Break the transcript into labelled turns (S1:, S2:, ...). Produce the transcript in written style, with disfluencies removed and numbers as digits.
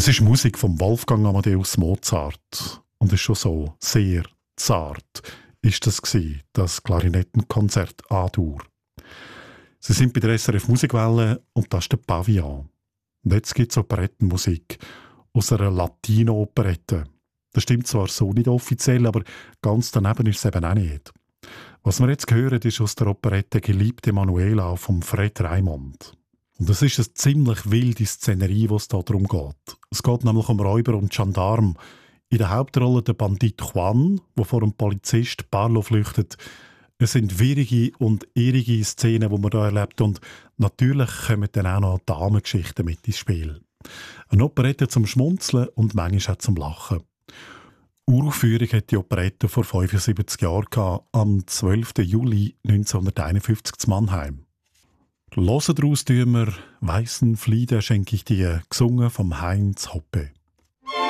S1: Das ist Musik von Wolfgang Amadeus Mozart. Und ist schon so sehr zart ist das gsi, das Klarinettenkonzert A-Dur. Sie sind bei der SRF Musikwelle und das ist der Pavillon. Und jetzt gibt es Operettenmusik aus einer Latino-Operette. Das stimmt zwar so nicht offiziell, aber ganz daneben ist es eben auch nicht. Was wir jetzt hören, ist aus der Operette «Geliebte Manuela» von Fred Raimond. Und es ist eine ziemlich wilde Szenerie, wo es da darum geht. Es geht nämlich um Räuber und Gendarm. In der Hauptrolle der Bandit Juan, der vor einem Polizist Barlo flüchtet. Es sind wirrige und irrige Szenen, die man hier erlebt. Und natürlich kommen dann auch noch Damengeschichten mit ins Spiel. Eine Operette zum Schmunzeln und manchmal auch zum Lachen. Uraufführung hat die Operette vor 75 Jahren gehabt, am 12. Juli 1951 zu Mannheim. Hören daraus tun wir «Weißen Flieder schenke ich dir», gesungen vom Heinz Hoppe.